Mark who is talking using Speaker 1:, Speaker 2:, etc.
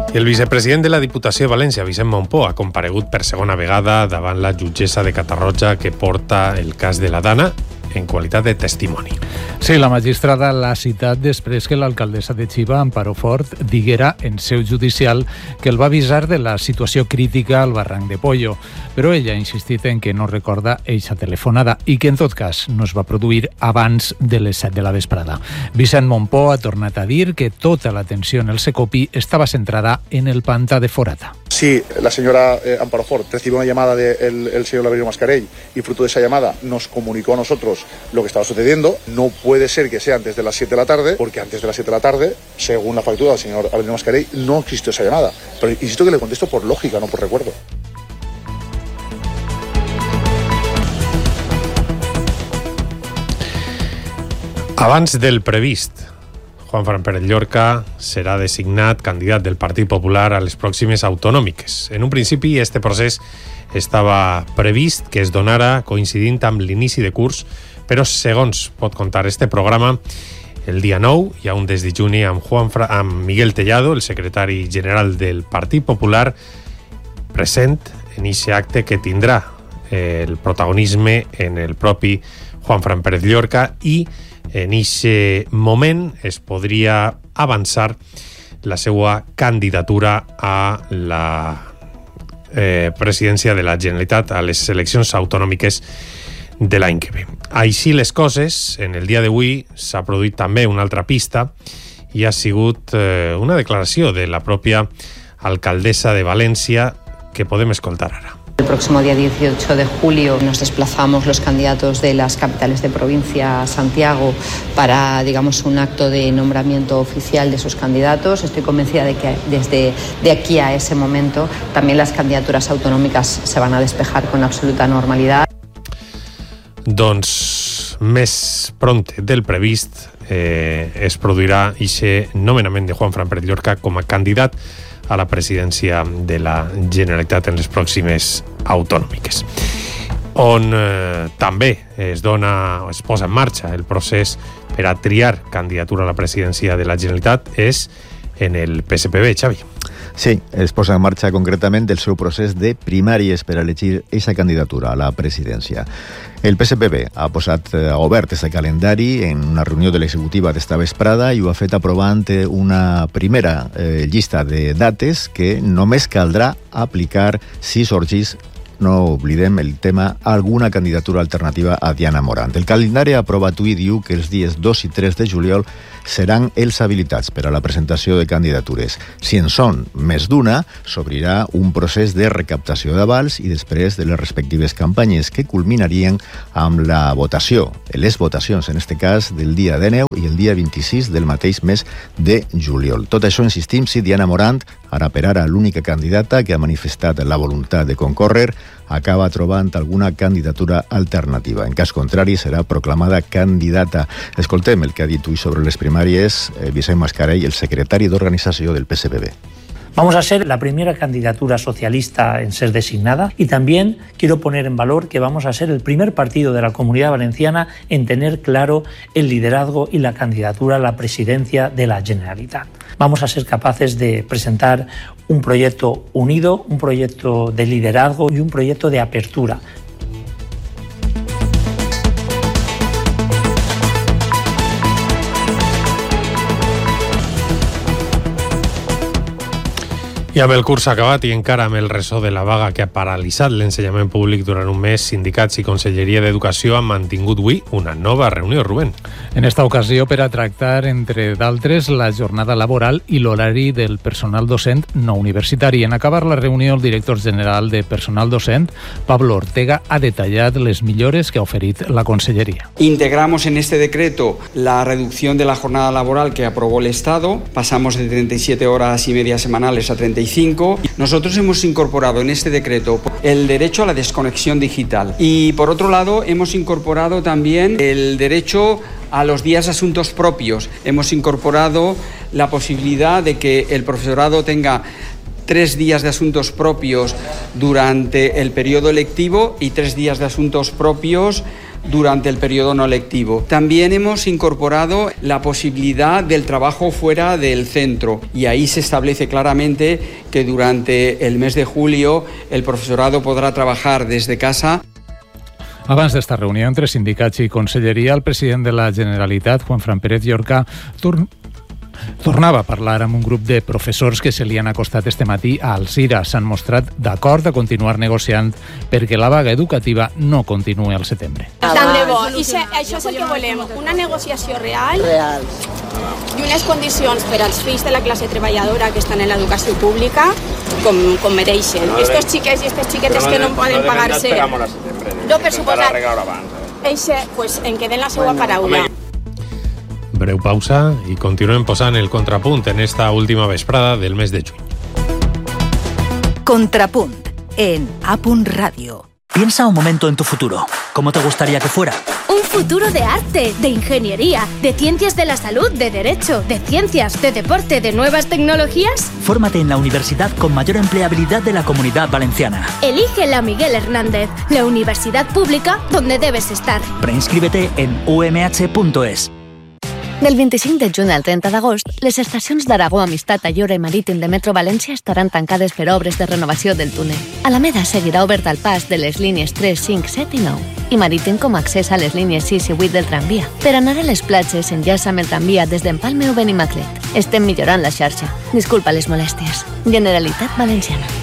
Speaker 1: El vicepresident de la Diputació de València, Vicent Mompó, ha comparegut per segona vegada davant la jutgessa de Catarroja que porta el cas de la Dana en qualitat de testimoni.
Speaker 2: Sí, la magistrada l'ha citat després que l'alcaldessa de Xiva, Amparo Fort, diguera en seu judicial que el va avisar de la situació crítica al barranc de Pollo, però ella ha insistit en que no recorda eixa telefonada i que en tot cas no es va produir abans de les 7 de la vesprada. Vicent Mompó ha tornat a dir que tota l'atenció en el Secopi estava centrada en el pantà de Forata.
Speaker 3: Si la señora Amparo Fort recibió una llamada del señor Labrino Mascarell y fruto de esa llamada nos comunicó a nosotros lo que estaba sucediendo, no puede ser que sea antes de las 7 de la tarde, porque antes de las 7 de la tarde, según la factura del señor Labrino Mascarell, no existió esa llamada. Pero insisto que le contesto por lógica, no por recuerdo.
Speaker 1: Abans del previst, Juanfran Pérez Llorca serà designat candidat del Partit Popular a les pròximes autonòmiques. En un principi, este procés estava previst que es donara coincidint amb l'inici de curs, però segons pot contar este programa, el dia 9 hi ha un desdejuni amb Miguel Tellado, el secretari general del Partit Popular, present en aquest acte que tindrà el protagonisme en el propi Juanfran Pérez Llorca i en aquest moment es podria avançar la seva candidatura a la presidència de la Generalitat a les eleccions autonòmiques de l'any que ve. Així les coses, en el dia d'avui s'ha produït també una altra pista i ha sigut una declaració de la pròpia alcaldessa de València que podem escoltar ara.
Speaker 4: El próximo día 18 de julio nos desplazamos los candidatos de las capitales de provincia a Santiago para, digamos, un acto de nombramiento oficial de sus candidatos. Estoy convencida de que desde de aquí a ese momento también las candidaturas autonómicas se van a despejar con absoluta normalidad.
Speaker 1: Doncs més pront del previst es produirà aquest nomenament de Juanfran Pérez Llorca com a candidat a la presidència de la Generalitat en les pròximes autonòmiques. On també es posa en marxa el procés per a triar candidatura a la presidència de la Generalitat és en el PSPB, Xavi.
Speaker 5: Sí, es posa en marxa concretament el seu procés de primàries per a elegir aquesta candidatura a la presidència. El PSPB ha obert aquest calendari en una reunió de l'executiva d'esta vesprada i ho ha fet aprovant una primera llista de dates que només caldrà aplicar si sorgís, no oblidem el tema, alguna candidatura alternativa a Diana Morant. El calendari aprovat avui diu que els dies 2 i 3 de juliol seran els habilitats per a la presentació de candidatures. Si en són més d'una, s'obrirà un procés de recaptació d'avals i després de les respectives campanyes que culminarien amb la votació, les votacions, en este cas, del dia 19 i el dia 26 del mateix mes de juliol. Tot això, insistim, si Diana Morant, ara per ara l'única candidata que ha manifestat la voluntat de concórrer, acaba trobant alguna candidatura alternativa. En cas contrari, serà proclamada candidata. Escoltem el que ha dit avui sobre les primàries Vicent Mascarell, el secretari d'organització del PSPB.
Speaker 6: Vamos a ser la primera candidatura socialista en ser designada y también quiero poner en valor que vamos a ser el primer partido de la Comunidad Valenciana en tener claro el liderazgo y la candidatura a la presidencia de la Generalitat. Vamos a ser capaces de presentar un proyecto unido, un proyecto de liderazgo y un proyecto de apertura.
Speaker 1: I amb el curs acabat i encara amb el ressò de la vaga que ha paralitzat l'ensenyament públic durant un mes, sindicats i Conselleria d'Educació han mantingut avui una nova reunió, Rubén.
Speaker 2: En esta ocasió per a tractar, entre d'altres, la jornada laboral i l'horari del personal docent no universitari. En acabar la reunió, el director general de personal docent, Pablo Ortega, ha detallat les millores que ha oferit la Conselleria.
Speaker 7: Integramos en este decreto la reducción de la jornada laboral que aprobó el Estado. Pasamos de 37 horas y media semanales a 35. Nosotros hemos incorporado en este decreto el derecho a la desconexión digital y, por otro lado, hemos incorporado también el derecho a los días de asuntos propios. Hemos incorporado la posibilidad de que el profesorado tenga 3 días de asuntos propios durante el periodo lectivo y 3 días de asuntos propios durante el periodo no lectivo. También hemos incorporado la posibilidad del trabajo fuera del centro y ahí se establece claramente que durante el mes de julio el profesorado podrà trabajar desde casa.
Speaker 2: Abans d'esta reunió entre sindicats i conselleria, el president de la Generalitat, Juanfran Pérez Llorca, tornava a parlar amb un grup de professors que se li han acostat este matí a Alzira. S'han mostrat d'acord a continuar negociant perquè la vaga educativa no continuï al setembre.
Speaker 8: Tant de bo. I això és el que volem, una negociació real i unes condicions per als fills de la classe treballadora que estan en l'educació pública com mereixen. Estos xiquets i aquestes xiquetes que no poden pagar-se... No, per suposat, pues, en queden la seva paraula.
Speaker 1: Breu pausa i continuem posant el contrapunt en esta última vesprada del mes de juny.
Speaker 9: Contrapunt en A. Radio.
Speaker 10: Piensa un momento en tu futuro. ¿Cómo te gustaría que fuera?
Speaker 11: Un futuro de arte, de ingeniería, de ciencias de la salud, de derecho, de ciencias, de deporte, de nuevas tecnologías.
Speaker 10: Fórmate en la universidad con mayor empleabilidad de la Comunidad Valenciana.
Speaker 11: Elige la Miguel Hernández, la universidad pública donde debes estar.
Speaker 10: Preinscríbete en umh.es.
Speaker 12: Del 25 de juny al 30 d'agost, les estacions d'Aragó, Amistat, Ayora i Marítim de Metro València estaran tancades per obres de renovació del túnel. Alameda seguirà obert al pas de les línies 3, 5, 7 i 9 i Marítim com a accés a les línies 6 i 8 del tramvia. Per anar a les platges enllaça amb el tramvia des d'Empalme o Benimaclet. Estem millorant la xarxa. Disculpa les molèsties. Generalitat Valenciana.